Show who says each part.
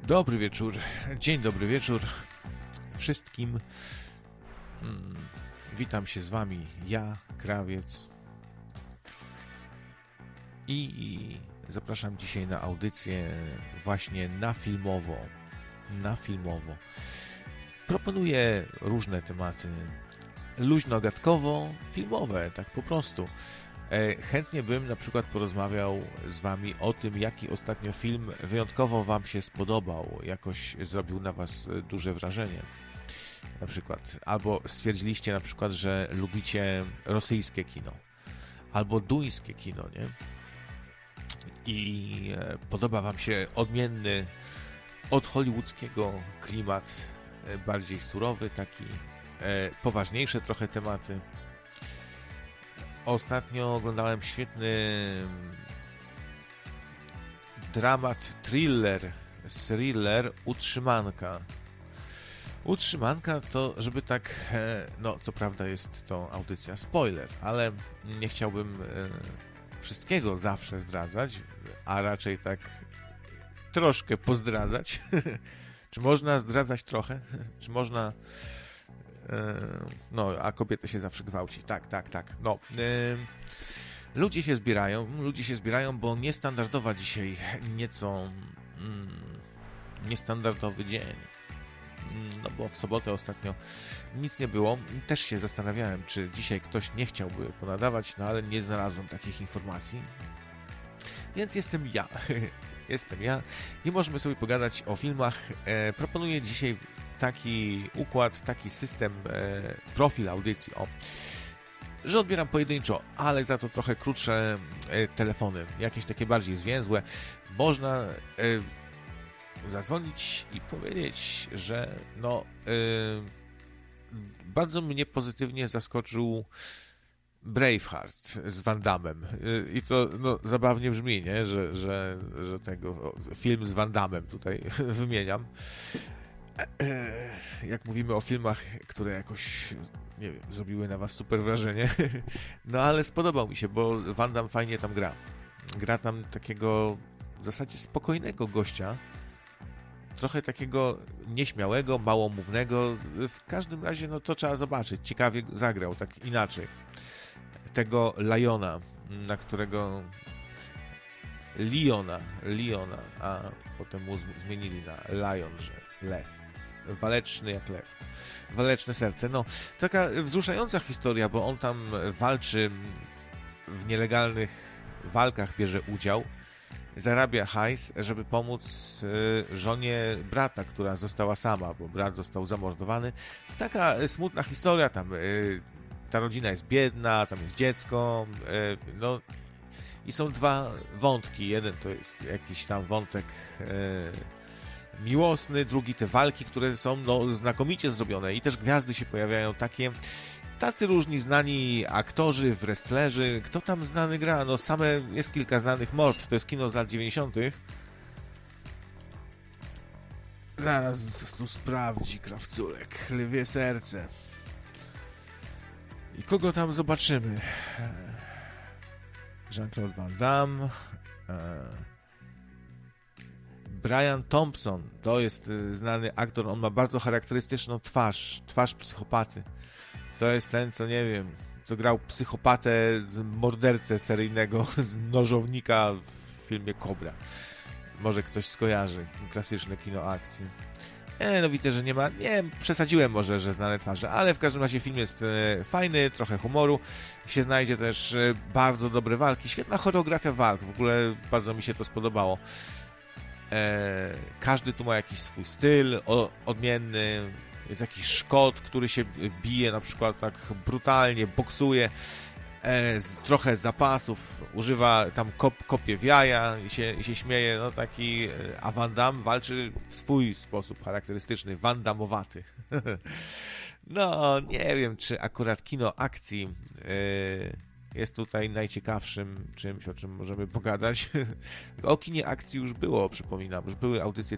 Speaker 1: Dobry wieczór, dzień dobry wieczór wszystkim. Witam się z wami, ja, Krawiec. I zapraszam dzisiaj na audycję właśnie na filmowo. Proponuję różne tematy, luźno-gadkowo, filmowe, tak po prostu. Chętnie bym na przykład porozmawiał z wami o tym, jaki ostatnio film wyjątkowo wam się spodobał, jakoś zrobił na was duże wrażenie. Na przykład, albo stwierdziliście na przykład, że lubicie rosyjskie kino, albo duńskie kino, nie? I podoba wam się odmienny od hollywoodzkiego klimat, bardziej surowy, taki poważniejsze trochę tematy. Ostatnio oglądałem świetny dramat, thriller Utrzymanka. Utrzymanka to, żeby tak, no co prawda jest to audycja spoiler, ale nie chciałbym wszystkiego zawsze zdradzać, a raczej tak troszkę pozdradzać. Czy można zdradzać trochę? Czy można... No, a kobiety się zawsze gwałci. Tak. No. Ludzie się zbierają, bo niestandardowa dzisiaj nieco niestandardowy dzień. No bo w sobotę ostatnio nic nie było. Też się zastanawiałem, czy dzisiaj ktoś nie chciałby ponadawać, no ale nie znalazłem takich informacji. Więc jestem ja. Jestem ja i możemy sobie pogadać o filmach. Proponuję dzisiaj taki układ, taki system, profil audycji, że odbieram pojedynczo, ale za to trochę krótsze telefony, jakieś takie bardziej zwięzłe. Można zadzwonić i powiedzieć, że no bardzo mnie pozytywnie zaskoczył Braveheart z Van Dammem. I to no, zabawnie brzmi, nie? Że tego film z Van Dammem tutaj wymieniam. Jak mówimy o filmach, które jakoś, nie wiem, zrobiły na was super wrażenie. No ale spodobał mi się, bo Van Damme fajnie tam gra. Gra tam takiego w zasadzie spokojnego gościa. Trochę takiego nieśmiałego, małomównego. W każdym razie, no to trzeba zobaczyć. Ciekawie zagrał, tak inaczej. Tego Liona, na którego... Liona, a potem mu zmienili na Lion, że lew. Waleczny jak lew. Waleczne serce. No, taka wzruszająca historia, bo on tam walczy w nielegalnych walkach, bierze udział, zarabia hajs, żeby pomóc żonie brata, która została sama, bo brat został zamordowany. Taka smutna historia, tam ta rodzina jest biedna, tam jest dziecko, no i są dwa wątki. Jeden to jest jakiś tam wątek miłosny, drugi te walki, które są no, znakomicie zrobione i też gwiazdy się pojawiają tacy różni znani aktorzy, wrestlerzy. Kto tam znany gra? No jest kilka znanych mord, to jest kino z lat 90. Zaraz tu sprawdzi Krawculek, Lwie serce. I kogo tam zobaczymy? Jean-Claude Van Damme, Brian Thompson, to jest znany aktor, on ma bardzo charakterystyczną twarz psychopaty. To jest ten, co nie wiem, co grał psychopatę z mordercę seryjnego, z nożownika w filmie Cobra. Może ktoś skojarzy, klasyczne kino akcji. No widzę, że nie ma, nie, przesadziłem może, że znane twarze, ale w każdym razie film jest fajny, trochę humoru, się znajdzie też bardzo dobre walki, świetna choreografia walk, w ogóle bardzo mi się to spodobało. Każdy tu ma jakiś swój styl odmienny, jest jakiś Szkot, który się bije na przykład tak brutalnie, boksuje, trochę zapasów, używa tam kopie w jaja i się śmieje, no taki, a Van Damme walczy w swój sposób charakterystyczny, Van Dammowaty. No, nie wiem, czy akurat kino akcji jest tutaj najciekawszym czymś, o czym możemy pogadać. O kinie akcji już było, przypominam, już były audycje